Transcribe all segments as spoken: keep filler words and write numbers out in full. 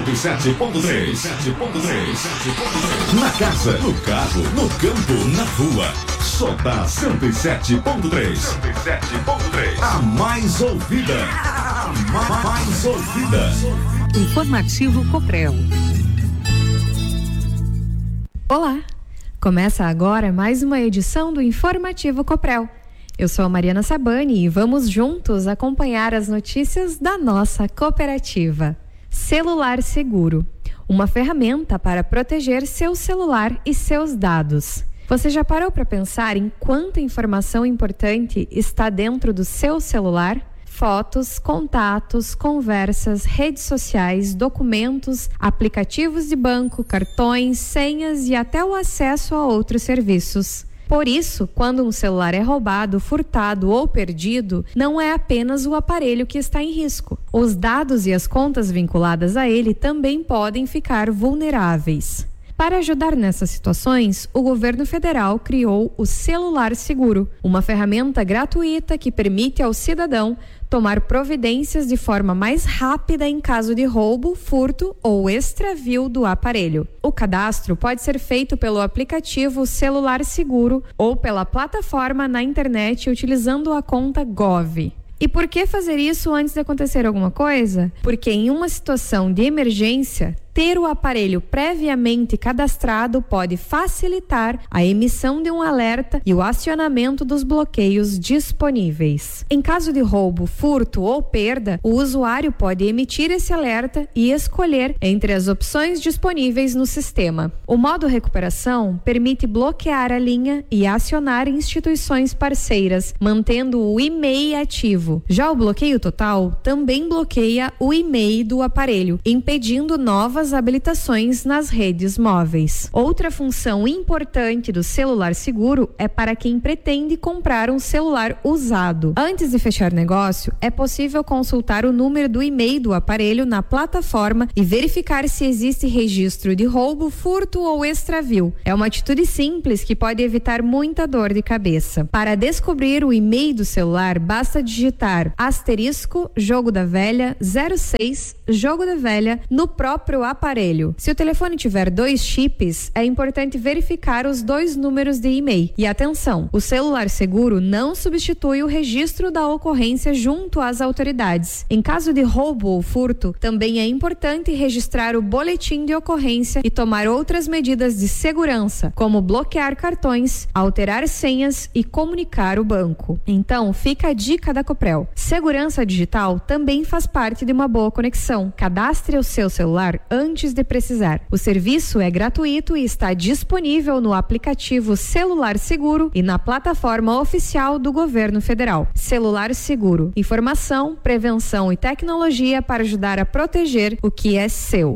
cento e sete ponto três. Na casa, no carro, no campo, na rua. Só dá cento e sete ponto três. cento e sete ponto três. A mais ouvida. A mais ouvida. Informativo Coprel. Olá! Começa agora mais uma edição do Informativo Coprel. Eu sou a Mariana Sabani e vamos juntos acompanhar as notícias da nossa cooperativa. Celular Seguro, uma ferramenta para proteger seu celular e seus dados. Você já parou para pensar em quanta informação importante está dentro do seu celular? Fotos, contatos, conversas, redes sociais, documentos, aplicativos de banco, cartões, senhas e até o acesso a outros serviços. Por isso, quando um celular é roubado, furtado ou perdido, não é apenas o aparelho que está em risco. Os dados e as contas vinculadas a ele também podem ficar vulneráveis. Para ajudar nessas situações, o governo federal criou o Celular Seguro, uma ferramenta gratuita que permite ao cidadão tomar providências de forma mais rápida em caso de roubo, furto ou extravio do aparelho. O cadastro pode ser feito pelo aplicativo Celular Seguro ou pela plataforma na internet utilizando a conta Gov. E por que fazer isso antes de acontecer alguma coisa? Porque em uma situação de emergência, ter o aparelho previamente cadastrado pode facilitar a emissão de um alerta e o acionamento dos bloqueios disponíveis. Em caso de roubo, furto ou perda, o usuário pode emitir esse alerta e escolher entre as opções disponíveis no sistema. O modo recuperação permite bloquear a linha e acionar instituições parceiras, mantendo o e-mail ativo. Já o bloqueio total também bloqueia o e-mail do aparelho, impedindo novas habilitações nas redes móveis. Outra função importante do Celular Seguro é para quem pretende comprar um celular usado. Antes de fechar negócio, é possível consultar o número do e-mail do aparelho na plataforma e verificar se existe registro de roubo, furto ou extravio. É uma atitude simples que pode evitar muita dor de cabeça. Para descobrir o e-mail do celular, basta digitar asterisco jogo da velha zero seis jogo da velha no próprio aparelho. Se o telefone tiver dois chips, é importante verificar os dois números de e-mail. E atenção, o Celular Seguro não substitui o registro da ocorrência junto às autoridades. Em caso de roubo ou furto, também é importante registrar o boletim de ocorrência e tomar outras medidas de segurança, como bloquear cartões, alterar senhas e comunicar o banco. Então, fica a dica da Coprel. Segurança digital também faz parte de uma boa conexão. Cadastre o seu celular antes de precisar. O serviço é gratuito e está disponível no aplicativo Celular Seguro e na plataforma oficial do Governo Federal. Celular Seguro. Informação, prevenção e tecnologia para ajudar a proteger o que é seu.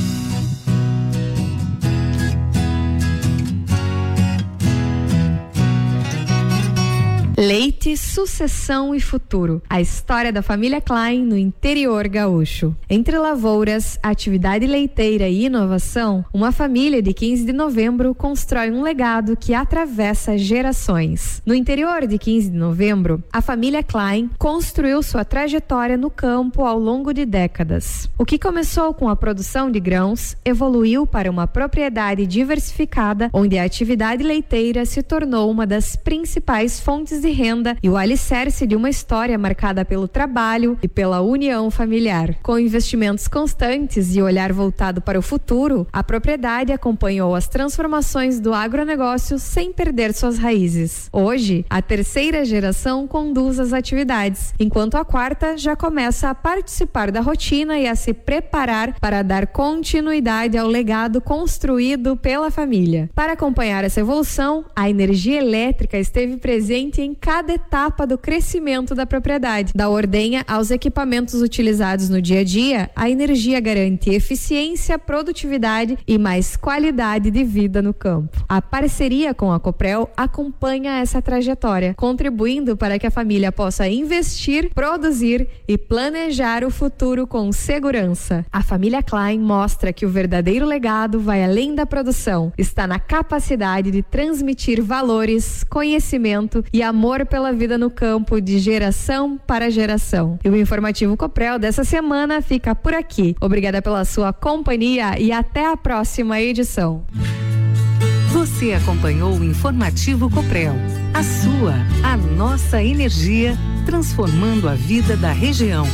Leite, sucessão e futuro. A história da família Klein no interior gaúcho. Entre lavouras, atividade leiteira e inovação, uma família de quinze de novembro constrói um legado que atravessa gerações. No interior de quinze de novembro, a família Klein construiu sua trajetória no campo ao longo de décadas. O que começou com a produção de grãos evoluiu para uma propriedade diversificada, onde a atividade leiteira se tornou uma das principais fontes de renda e o alicerce de uma história marcada pelo trabalho e pela união familiar. Com investimentos constantes e olhar voltado para o futuro, a propriedade acompanhou as transformações do agronegócio sem perder suas raízes. Hoje, a terceira geração conduz as atividades, enquanto a quarta já começa a participar da rotina e a se preparar para dar continuidade ao legado construído pela família. Para acompanhar essa evolução, a energia elétrica esteve presente em cada etapa do crescimento da propriedade. Da ordenha aos equipamentos utilizados no dia a dia, a energia garante eficiência, produtividade e mais qualidade de vida no campo. A parceria com a Coprel acompanha essa trajetória, contribuindo para que a família possa investir, produzir e planejar o futuro com segurança. A família Klein mostra que o verdadeiro legado vai além da produção, está na capacidade de transmitir valores, conhecimento e amor amor pela vida no campo de geração para geração. E o Informativo Coprel dessa semana fica por aqui. Obrigada pela sua companhia e até a próxima edição. Você acompanhou o Informativo Coprel. A sua, a nossa energia, transformando a vida da região.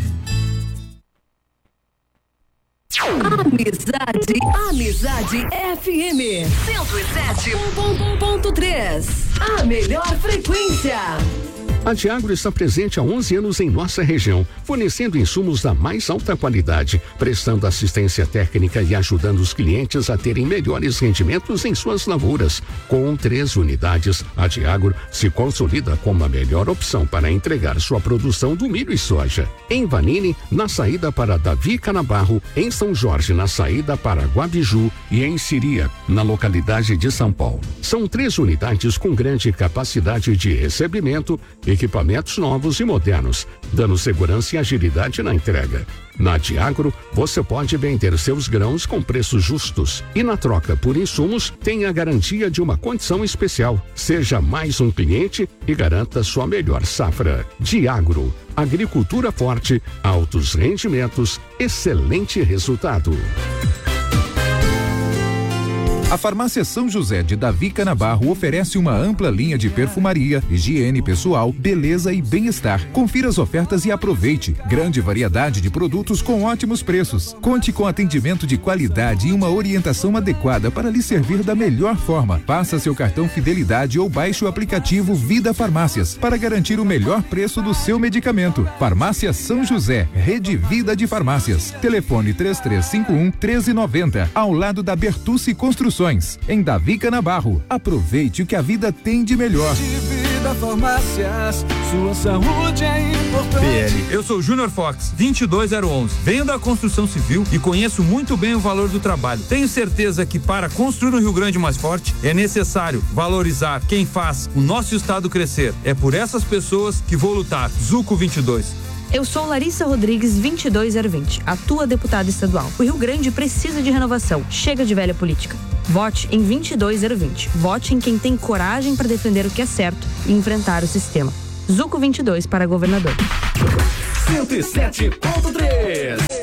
Amizade, Amizade F M cento e sete ponto três. A melhor frequência. A Diagro está presente há onze anos em nossa região, fornecendo insumos da mais alta qualidade, prestando assistência técnica e ajudando os clientes a terem melhores rendimentos em suas lavouras. Com três unidades, a Diagro se consolida como a melhor opção para entregar sua produção do milho e soja. Em Vanini, na saída para Davi Canabarro, em São Jorge, na saída para Guabiju e em Siria, na localidade de São Paulo. São três unidades com grande capacidade de recebimento, equipamentos novos e modernos, dando segurança e agilidade na entrega. Na Diagro, você pode vender seus grãos com preços justos e na troca por insumos tem a garantia de uma condição especial. Seja mais um cliente e garanta sua melhor safra. Diagro, agricultura forte, altos rendimentos, excelente resultado. A Farmácia São José de Davi Canabarro oferece uma ampla linha de perfumaria, higiene pessoal, beleza e bem-estar. Confira as ofertas e aproveite. Grande variedade de produtos com ótimos preços. Conte com atendimento de qualidade e uma orientação adequada para lhe servir da melhor forma. Faça seu cartão Fidelidade ou baixe o aplicativo Vida Farmácias para garantir o melhor preço do seu medicamento. Farmácia São José, Rede Vida de Farmácias. Telefone três três cinco um, um três nove zero, ao lado da Bertucci Construções. Em Davi Canabarro. Aproveite o que a vida tem de melhor. De Vida Farmácias, sua saúde é importante. B L, eu sou Júnior Fox, vinte e dois zero onze. Venho da construção civil e conheço muito bem o valor do trabalho. Tenho certeza que para construir um Rio Grande mais forte é necessário valorizar quem faz o nosso estado crescer. É por essas pessoas que vou lutar. Zuco vinte e dois. Eu sou Larissa Rodrigues, vinte e dois zero vinte, a tua deputada estadual. O Rio Grande precisa de renovação. Chega de velha política. Vote em vinte e dois zero vinte. Vote em quem tem coragem para defender o que é certo e enfrentar o sistema. Zuco vinte e dois para governador. cento e sete ponto três.